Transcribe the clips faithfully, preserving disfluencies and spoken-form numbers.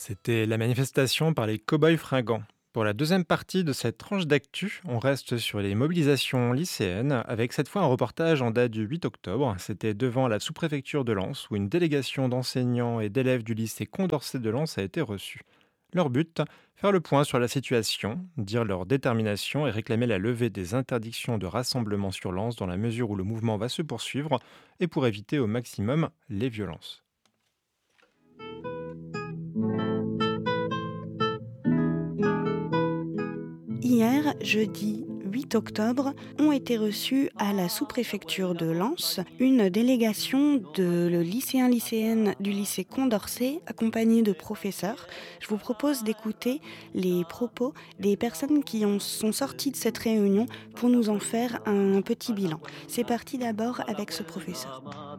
C'était la manifestation par les cow-boys fringants. Pour la deuxième partie de cette tranche d'actu, on reste sur les mobilisations lycéennes, avec cette fois un reportage en date du huit octobre. C'était devant la sous-préfecture de Lens, où une délégation d'enseignants et d'élèves du lycée Condorcet de Lens a été reçue. Leur but, faire le point sur la situation, dire leur détermination et réclamer la levée des interdictions de rassemblement sur Lens dans la mesure où le mouvement va se poursuivre et pour éviter au maximum les violences. Hier, jeudi huit octobre, ont été reçus à la sous-préfecture de Lens une délégation de lycéens-lycéennes du lycée Condorcet accompagnés de professeurs. Je vous propose d'écouter les propos des personnes qui ont, sont sorties de cette réunion pour nous en faire un petit bilan. C'est parti d'abord avec ce professeur.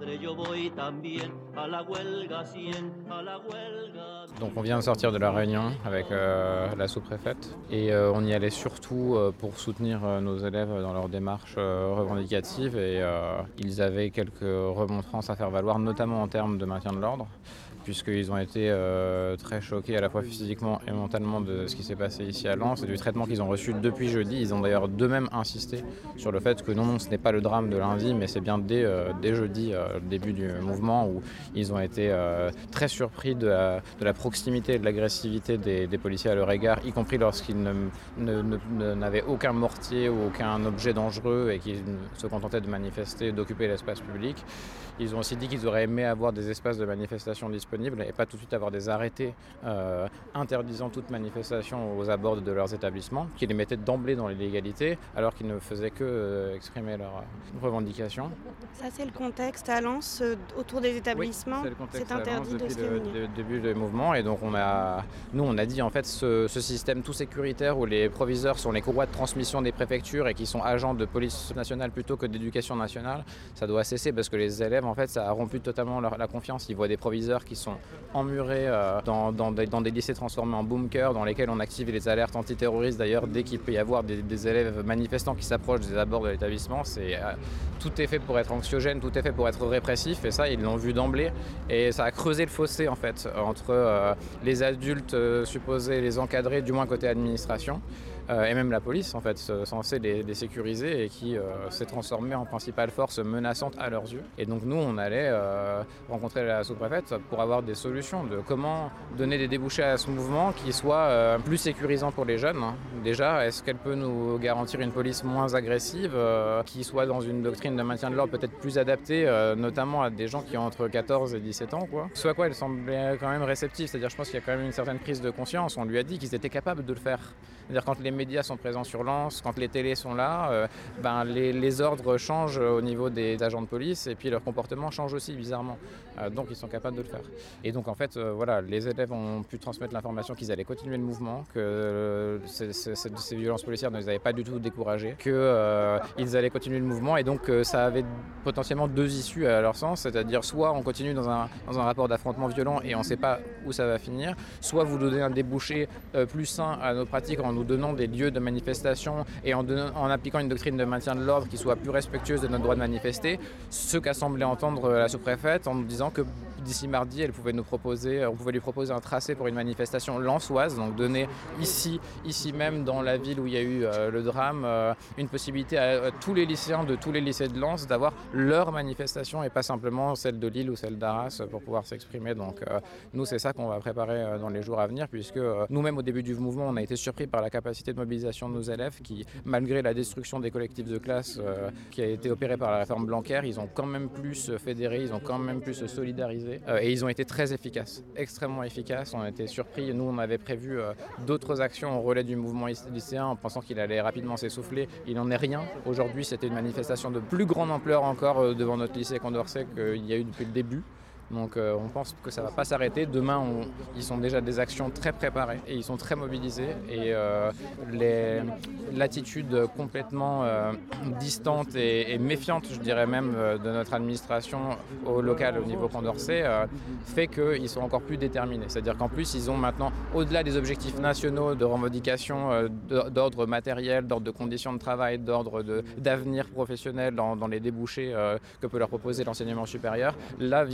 Donc on vient de sortir de la réunion avec euh, la sous-préfète et euh, on y allait surtout euh, pour soutenir euh, nos élèves dans leur démarche euh, revendicative et euh, ils avaient quelques remontrances à faire valoir, notamment en termes de maintien de l'ordre, puisqu'ils ont été euh, très choqués à la fois physiquement et mentalement de ce qui s'est passé ici à Lens et du traitement qu'ils ont reçu depuis jeudi. Ils ont d'ailleurs d'eux-mêmes insisté sur le fait que non, ce n'est pas le drame de lundi, mais c'est bien dès, euh, dès jeudi, euh, le début du mouvement, où ils ont été euh, très surpris de la, de la proximité et de l'agressivité des, des policiers à leur égard, y compris lorsqu'ils ne, ne, ne, n'avaient aucun mortier ou aucun objet dangereux et qu'ils se contentaient de manifester, d'occuper l'espace public. Ils ont aussi dit qu'ils auraient aimé avoir des espaces de manifestation disponibles et pas tout de suite avoir des arrêtés euh, interdisant toute manifestation aux abords de leurs établissements, qui les mettaient d'emblée dans l'illégalité alors qu'ils ne faisaient que euh, exprimer leurs euh, revendications. Ça, c'est le contexte à Lens, euh, autour des établissements. Oui, c'est le contexte c'est interdit à Lens de se depuis le, réunir. le début du mouvement. Et donc, on a, nous, on a dit en fait ce, ce système tout sécuritaire où les proviseurs sont les courroies de transmission des préfectures et qui sont agents de police nationale plutôt que d'éducation nationale, ça doit cesser parce que les élèves, en fait, ça a rompu totalement leur, la confiance. Ils voient des proviseurs qui sont emmurés euh, dans, dans, des, dans des lycées transformés en bunkers dans lesquels on active les alertes antiterroristes. D'ailleurs, dès qu'il peut y avoir des, des élèves manifestants qui s'approchent des abords de l'établissement, c'est, euh, tout est fait pour être anxiogène, tout est fait pour être répressif, et ça, ils l'ont vu d'emblée. Et ça a creusé le fossé, en fait, entre euh, les adultes euh, supposés les encadrer, du moins côté administration, euh, et même la police, en fait, censée les, les sécuriser et qui euh, s'est transformée en principale force menaçante à leurs yeux. Et donc, nous, on allait euh, rencontrer la sous-préfète pour avoir des solutions de comment donner des débouchés à ce mouvement qui soit euh, plus sécurisant pour les jeunes. Déjà, est-ce qu'elle peut nous garantir une police moins agressive, euh, qui soit dans une doctrine de maintien de l'ordre peut-être plus adaptée, euh, notamment à des gens qui ont entre quatorze et dix-sept ans, quoi. Soit quoi, elle semblait quand même réceptive, c'est-à-dire je pense qu'il y a quand même une certaine prise de conscience. On lui a dit qu'ils étaient capables de le faire. C'est-à-dire quand les médias sont présents sur Lens, quand les télés sont là, euh, ben les, les ordres changent au niveau des agents de police et puis leur comportement change aussi bizarrement. Euh, donc ils sont capables de le faire. Et donc en fait, euh, voilà, les élèves ont pu transmettre l'information qu'ils allaient continuer le mouvement, que euh, ces, ces, ces violences policières ne les avaient pas du tout découragés, qu'ils euh, allaient continuer le mouvement et donc euh, ça avait potentiellement deux issues à leur sens, c'est-à-dire soit on continue dans un, dans un rapport d'affrontement violent et on ne sait pas où ça va finir, soit vous donnez un débouché euh, plus sain à nos pratiques en nous donnant des lieux de manifestation et en, donnant, en appliquant une doctrine de maintien de l'ordre qui soit plus respectueuse de notre droit de manifester, ce qu'a semblé entendre la sous-préfète en nous disant que d'ici mardi, elle pouvait nous proposer, on pouvait lui proposer un tracé pour une manifestation lensoise, donc donner ici, ici même dans la ville où il y a eu euh, le drame, euh, une possibilité à, à tous les lycéens de tous les lycées de Lens d'avoir leur manifestation et pas simplement celle de Lille ou celle d'Arras pour pouvoir s'exprimer. Donc euh, nous, c'est ça qu'on va préparer euh, dans les jours à venir, puisque euh, nous-mêmes au début du mouvement, on a été surpris par la capacité de mobilisation de nos élèves qui, malgré la destruction des collectifs de classe euh, qui a été opérée par la réforme Blanquer, ils ont quand même pu se fédérer, ils ont quand même pu se solidariser. Euh, et ils ont été très efficaces, extrêmement efficaces. On a été surpris. Nous, on avait prévu euh, d'autres actions au relais du mouvement lycéen en pensant qu'il allait rapidement s'essouffler. Il n'en est rien. Aujourd'hui, c'était une manifestation de plus grande ampleur encore euh, devant notre lycée Condorcet qu'il y a eu depuis le début. Donc euh, on pense que ça ne va pas s'arrêter. Demain, on, ils sont déjà des actions très préparées et ils sont très mobilisés. Et euh, les, l'attitude complètement euh, distante et, et méfiante, je dirais même, euh, de notre administration au local, au niveau Condorcet, euh, fait qu'ils sont encore plus déterminés. C'est-à-dire qu'en plus, ils ont maintenant, au-delà des objectifs nationaux de revendication euh, d'ordre matériel, d'ordre de conditions de travail, d'ordre de, d'avenir professionnel dans, dans les débouchés euh, que peut leur proposer l'enseignement supérieur, là vient s'ajouter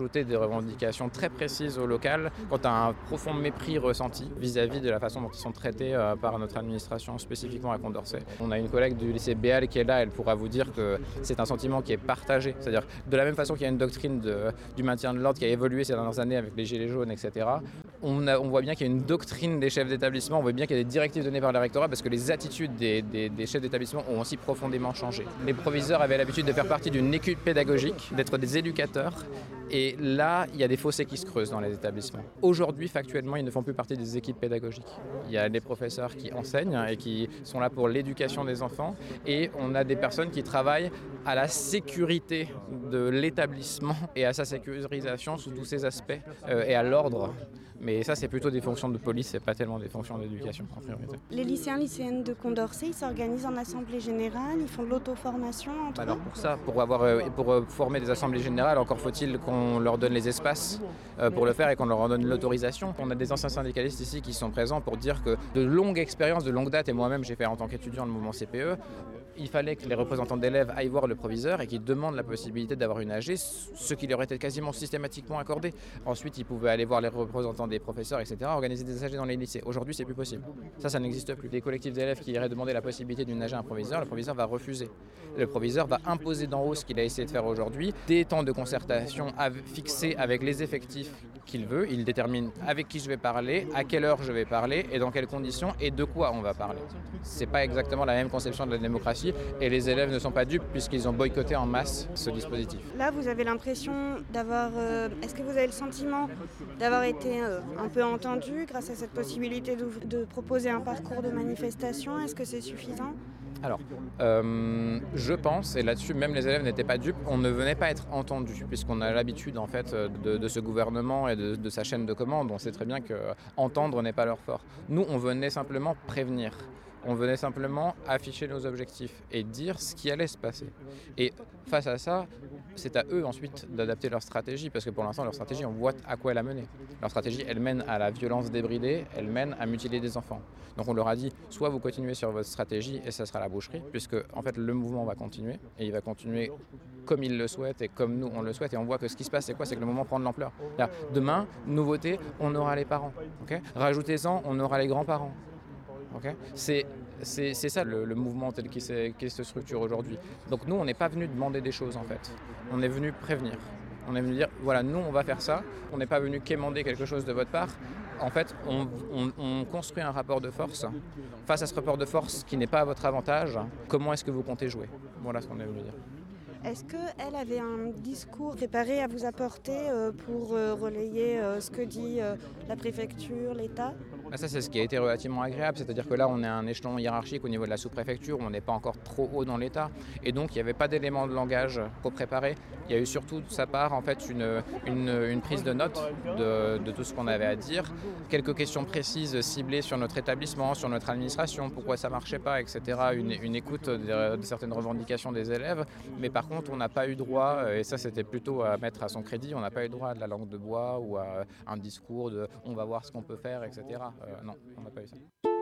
rajouter des revendications très précises au local quand tu as un profond mépris ressenti vis-à-vis de la façon dont ils sont traités euh, par notre administration, spécifiquement à Condorcet. On a une collègue du lycée Béal qui est là, elle pourra vous dire que c'est un sentiment qui est partagé. C'est-à-dire de la même façon qu'il y a une doctrine de, du maintien de l'ordre qui a évolué ces dernières années avec les gilets jaunes, et cetera. On, a, on voit bien qu'il y a une doctrine des chefs d'établissement, on voit bien qu'il y a des directives données par les rectorats parce que les attitudes des, des, des chefs d'établissement ont aussi profondément changé. Les proviseurs avaient l'habitude de faire partie d'une équipe pédagogique, d'être des éducateurs. Et là, il y a des fossés qui se creusent dans les établissements. Aujourd'hui, factuellement, ils ne font plus partie des équipes pédagogiques. Il y a des professeurs qui enseignent et qui sont là pour l'éducation des enfants. Et on a des personnes qui travaillent à la sécurité de l'établissement et à sa sécurisation sous tous ses aspects euh, et à l'ordre. Mais ça, c'est plutôt des fonctions de police, c'est pas tellement des fonctions d'éducation en priorité. Les lycéens, lycéennes de Condorcet, ils s'organisent en assemblée générale, ils font de l'auto-formation entre Alors eux. pour ça, pour, avoir, pour former des assemblées générales, encore faut-il qu'on leur donne les espaces pour le faire et qu'on leur en donne l'autorisation. On a des anciens syndicalistes ici qui sont présents pour dire que de longue expérience, de longue date, et moi-même j'ai fait en tant qu'étudiant le mouvement C P E, il fallait que les représentants d'élèves aillent voir le proviseur et qu'ils demandent la possibilité d'avoir une A G, ce qui leur était quasiment systématiquement accordé. Ensuite, ils pouvaient aller voir les représentants des professeurs, et cetera, organiser des A G dans les lycées. Aujourd'hui, c'est plus possible. Ça, ça n'existe plus. Les collectifs d'élèves qui iraient demander la possibilité d'une A G à un proviseur, le proviseur va refuser. Le proviseur va imposer d'en haut ce qu'il a essayé de faire aujourd'hui, des temps de concertation fixés avec les effectifs qu'il veut. Il détermine avec qui je vais parler, à quelle heure je vais parler et dans quelles conditions et de quoi on va parler. C'est pas exactement la même conception de la démocratie et les élèves ne sont pas dupes puisqu'ils ont boycotté en masse ce dispositif. Là, vous avez l'impression d'avoir... Euh, est-ce que vous avez le sentiment d'avoir été euh, un peu entendu grâce à cette possibilité de, de proposer un parcours de manifestation? Est-ce que c'est suffisant? Alors, euh, je pense, et là-dessus même les élèves n'étaient pas dupes, on ne venait pas être entendus, puisqu'on a l'habitude en fait de, de ce gouvernement et de, de sa chaîne de commande. On sait très bien qu'entendre n'est pas leur fort. Nous, on venait simplement prévenir. On venait simplement afficher nos objectifs et dire ce qui allait se passer. Et face à ça, c'est à eux ensuite d'adapter leur stratégie, parce que pour l'instant, leur stratégie, on voit à quoi elle a mené. Leur stratégie, elle mène à la violence débridée, elle mène à mutiler des enfants. Donc on leur a dit, soit vous continuez sur votre stratégie et ça sera la boucherie, puisque en fait le mouvement va continuer, et il va continuer comme il le souhaite et comme nous on le souhaite, et on voit que ce qui se passe, c'est quoi? C'est que le mouvement prend de l'ampleur. Demain, nouveauté, on aura les parents. Okay, rajoutez-en, on aura les grands-parents. Okay, c'est, c'est, c'est ça le, le mouvement tel qu'il, qu'il se structure aujourd'hui. Donc nous, on n'est pas venu demander des choses en fait. On est venu prévenir. On est venu dire, voilà, nous on va faire ça. On n'est pas venu quémander quelque chose de votre part. En fait, on, on, on construit un rapport de force. Face à ce rapport de force qui n'est pas à votre avantage, comment est-ce que vous comptez jouer? Voilà ce qu'on est venu dire. Est-ce qu'elle avait un discours préparé à vous apporter euh, pour euh, relayer euh, ce que dit euh, la préfecture, l'État? Ça, c'est ce qui a été relativement agréable, c'est-à-dire que là, on est à un échelon hiérarchique au niveau de la sous-préfecture, on n'est pas encore trop haut dans l'État, et donc il n'y avait pas d'éléments de langage pour préparer. Il y a eu surtout de sa part, en fait, une, une, une prise de notes de, de tout ce qu'on avait à dire, quelques questions précises ciblées sur notre établissement, sur notre administration, pourquoi ça ne marchait pas, et cetera, une, une écoute de, de certaines revendications des élèves, mais par contre, on n'a pas eu droit, et ça c'était plutôt à mettre à son crédit, on n'a pas eu droit à de la langue de bois ou à un discours de « on va voir ce qu'on peut faire », et cetera. Euh, non, on n'a pas eu ça.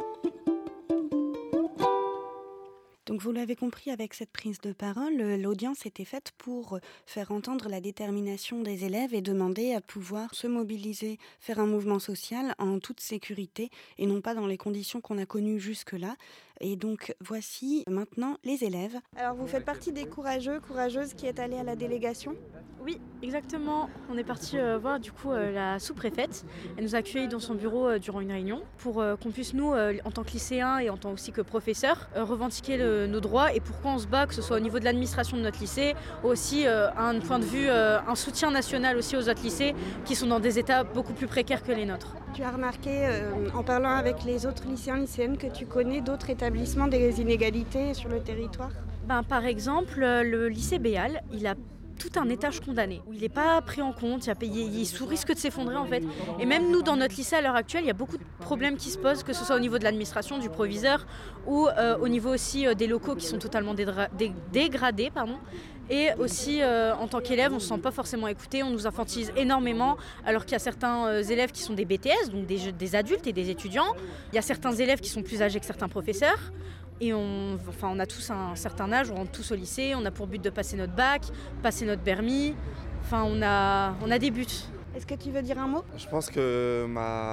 Donc vous l'avez compris, avec cette prise de parole, l'audience était faite pour faire entendre la détermination des élèves et demander à pouvoir se mobiliser, faire un mouvement social en toute sécurité et non pas dans les conditions qu'on a connues jusque-là. Et donc voici maintenant les élèves. Alors vous faites partie des courageux, courageuses qui êtes allés à la délégation ? Oui, exactement. On est parti euh, voir du coup euh, la sous-préfète. Elle nous a accueillis dans son bureau euh, durant une réunion pour euh, qu'on puisse nous, euh, en tant que lycéens et en tant aussi que professeurs, euh, revendiquer le, nos droits et pourquoi on se bat, que ce soit au niveau de l'administration de notre lycée, aussi euh, un point de vue, euh, un soutien national aussi aux autres lycées qui sont dans des états beaucoup plus précaires que les nôtres. Tu as remarqué, euh, en parlant avec les autres lycéens, lycéennes, que tu connais d'autres établissements des inégalités sur le territoire ? Ben, par exemple, le lycée Béal, il a tout un étage condamné, où il n'est pas pris en compte, il, a payé, il est sous risque de s'effondrer en fait. Et même nous, dans notre lycée à l'heure actuelle, il y a beaucoup de problèmes qui se posent, que ce soit au niveau de l'administration, du proviseur, ou euh, au niveau aussi euh, des locaux qui sont totalement dédra- dé- dégradés. Pardon. Et aussi, euh, en tant qu'élève, on ne se sent pas forcément écouté, on nous infantilise énormément, alors qu'il y a certains euh, élèves qui sont des B T S, donc des, des adultes et des étudiants. Il y a certains élèves qui sont plus âgés que certains professeurs. Et on, enfin, on a tous un certain âge, on rentre tous au lycée, on a pour but de passer notre bac, passer notre permis. Enfin, on a, on a des buts. Est-ce que tu veux dire un mot? Je pense que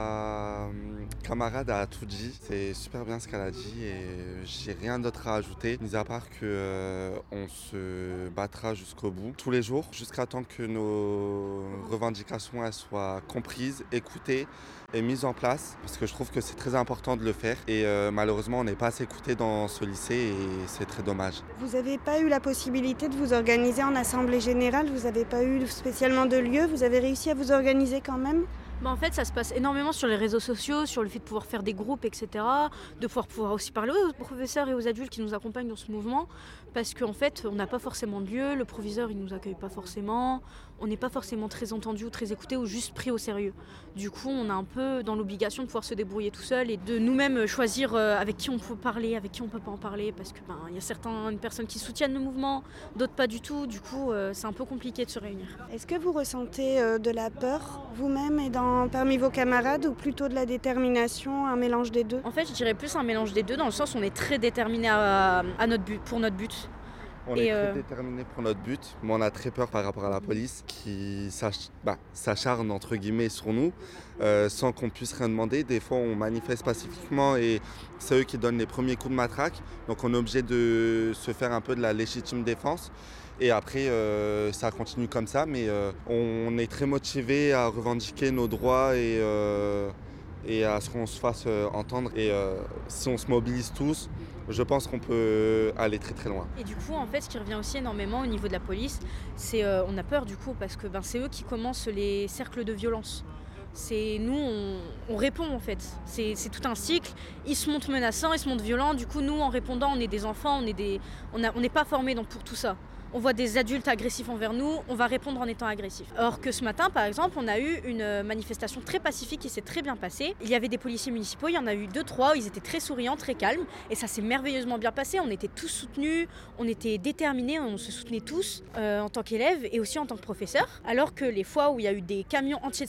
ma camarade a tout dit. C'est super bien ce qu'elle a dit et j'ai rien d'autre à ajouter, mis à part que euh, on se battra jusqu'au bout, tous les jours, jusqu'à temps que nos revendications elles soient comprises, écoutées et mises en place. Parce que je trouve que c'est très important de le faire. Et euh, malheureusement, on n'est pas assez écouté dans ce lycée et c'est très dommage. Vous n'avez pas eu la possibilité de vous organiser en assemblée générale? Vous n'avez pas eu spécialement de lieu? Vous avez réussi à vous organiser quand même? Bah en fait, ça se passe énormément sur les réseaux sociaux, sur le fait de pouvoir faire des groupes, et cetera. De pouvoir, pouvoir aussi parler aux professeurs et aux adultes qui nous accompagnent dans ce mouvement. Parce qu'en fait, on n'a pas forcément de lieu, le proviseur il ne nous accueille pas forcément, on n'est pas forcément très entendu ou très écouté ou juste pris au sérieux. Du coup, on est un peu dans l'obligation de pouvoir se débrouiller tout seul et de nous-mêmes choisir avec qui on peut parler, avec qui on ne peut pas en parler. Parce qu'il ben, y a certaines personnes qui soutiennent le mouvement, d'autres pas du tout. Du coup, euh, c'est un peu compliqué de se réunir. Est-ce que vous ressentez euh, de la peur vous-même et dans, parmi vos camarades ou plutôt de la détermination, un mélange des deux? En fait, je dirais plus un mélange des deux dans le sens où on est très déterminé à, à notre but, pour notre but. On Et est très euh, déterminés pour notre but, mais on a très peur par rapport à la police qui s'ach- bah, s'acharne entre guillemets sur nous euh, sans qu'on puisse rien demander. Des fois on manifeste pacifiquement et c'est eux qui donnent les premiers coups de matraque. Donc on est obligé de se faire un peu de la légitime défense. Et après euh, ça continue comme ça, mais euh, on est très motivés à revendiquer nos droits et, euh, et à ce qu'on se fasse euh, entendre. Et euh, si on se mobilise tous, je pense qu'on peut aller très très loin. Et du coup, en fait, ce qui revient aussi énormément au niveau de la police, c'est euh, on a peur du coup parce que ben, c'est eux qui commencent les cercles de violence. C'est nous, on, on répond en fait. C'est, c'est tout un cycle. Ils se montrent menaçants, ils se montrent violents. Du coup, nous, en répondant, on est des enfants, on est des, on a, on n'est pas formés donc pour tout ça. On voit des adultes agressifs envers nous, on va répondre en étant agressif. Or que ce matin, par exemple, on a eu une manifestation très pacifique qui s'est très bien passée. Il y avait des policiers municipaux, il y en a eu deux, trois, ils étaient très souriants, très calmes, et ça s'est merveilleusement bien passé. On était tous soutenus, on était déterminés, on se soutenait tous euh, en tant qu'élèves et aussi en tant que professeurs. Alors que les fois où il y a eu des camions entiers de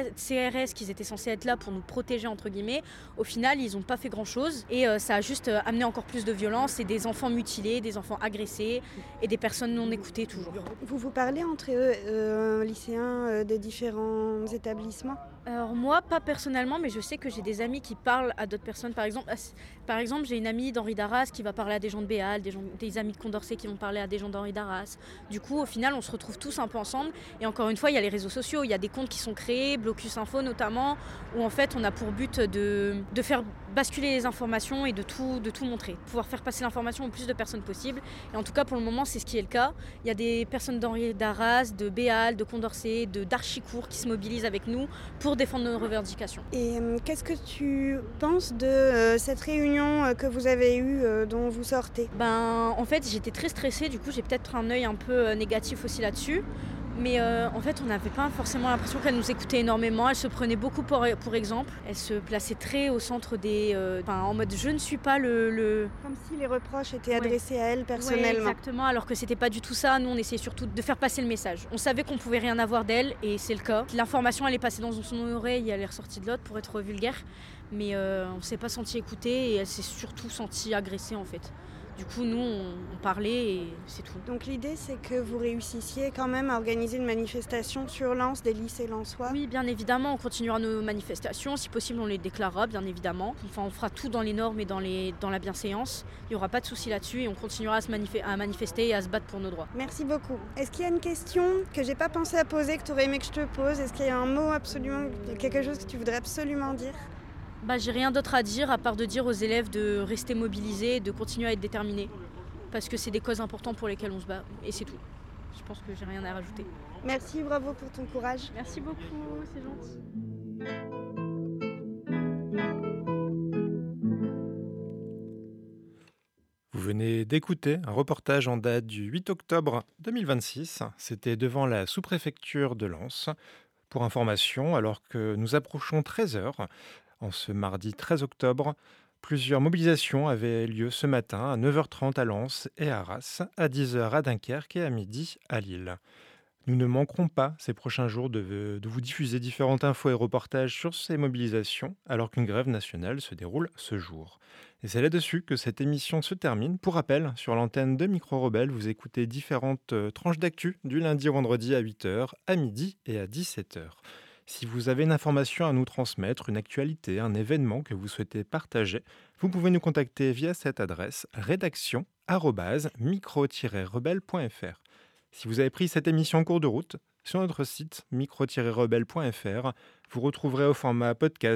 C R S qui étaient censés être là pour nous protéger, entre guillemets, au final, ils n'ont pas fait grand-chose. Et euh, ça a juste amené encore plus de violence et des enfants mutilés, des enfants agressés et des personnes non écoutés toujours. Vous vous parlez entre eux, euh, lycéens euh, des différents établissements? Alors moi, pas personnellement, mais je sais que j'ai des amis qui parlent à d'autres personnes. Par exemple, par exemple j'ai une amie d'Henri d'Arras qui va parler à des gens de Béal, des, gens, des amis de Condorcet qui vont parler à des gens d'Henri d'Arras. Du coup, au final, on se retrouve tous un peu ensemble. Et encore une fois, il y a les réseaux sociaux, il y a des comptes qui sont créés, Blocus Info notamment, où en fait, on a pour but de, de faire basculer les informations et de tout, de tout montrer. Pouvoir faire passer l'information au plus de personnes possible. Et en tout cas, pour le moment, c'est ce qui est le cas. Il y a des personnes d'Henri d'Arras, de Béal, de Condorcet, de d'Archicourt qui se mobilisent avec nous pour défendre nos revendications. Et euh, qu'est-ce que tu penses de euh, cette réunion euh, que vous avez eue, euh, dont vous sortez? Ben, en fait, j'étais très stressée, du coup, j'ai peut-être un œil un peu euh, négatif aussi là-dessus. Mais euh, en fait, on n'avait pas forcément l'impression qu'elle nous écoutait énormément. Elle se prenait beaucoup pour, pour exemple. Elle se plaçait très au centre des... Euh, en mode, je ne suis pas le... le... Comme si les reproches étaient ouais. adressés à elle personnellement. Ouais, exactement, alors que c'était pas du tout ça. Nous, on essayait surtout de faire passer le message. On savait qu'on pouvait rien avoir d'elle, et c'est le cas. L'information, elle est passée dans son oreille et elle est ressortie de l'autre, pour être vulgaire. Mais euh, on ne s'est pas senti écoutée et elle s'est surtout sentie agressée, en fait. Du coup, nous, on, on parlait et c'est tout. Donc l'idée, c'est que vous réussissiez quand même à organiser une manifestation sur Lens, des lycées lensois? Oui, bien évidemment, on continuera nos manifestations. Si possible, on les déclarera, bien évidemment. Enfin, on fera tout dans les normes et dans, les, dans la bienséance. Il n'y aura pas de souci là-dessus et on continuera à, se manif- à manifester et à se battre pour nos droits. Merci beaucoup. Est-ce qu'il y a une question que j'ai pas pensé à poser, que tu aurais aimé que je te pose? Est-ce qu'il y a un mot absolument, quelque chose que tu voudrais absolument dire? Bah, j'ai rien d'autre à dire à part de dire aux élèves de rester mobilisés et de continuer à être déterminés. Parce que c'est des causes importantes pour lesquelles on se bat. Et c'est tout. Je pense que j'ai rien à rajouter. Merci, bravo pour ton courage. Merci beaucoup, c'est gentil. Vous venez d'écouter un reportage en date du huit octobre deux mille vingt-six. C'était devant la sous-préfecture de Lens. Pour information, alors que nous approchons treize heures, en ce mardi treize octobre, plusieurs mobilisations avaient lieu ce matin à neuf heures trente à Lens et à Arras, à dix heures à Dunkerque et à midi à Lille. Nous ne manquerons pas ces prochains jours de, de vous diffuser différentes infos et reportages sur ces mobilisations, alors qu'une grève nationale se déroule ce jour. Et c'est là-dessus que cette émission se termine. Pour rappel, sur l'antenne de Micro Rebelle, vous écoutez différentes euh, tranches d'actu du lundi au vendredi à huit heures, à midi et à dix-sept heures. Si vous avez une information à nous transmettre, une actualité, un événement que vous souhaitez partager, vous pouvez nous contacter via cette adresse rédaction arobase micro-rebelle point fr. Si vous avez pris cette émission en cours de route, sur notre site micro-rebelle point fr, vous retrouverez au format podcast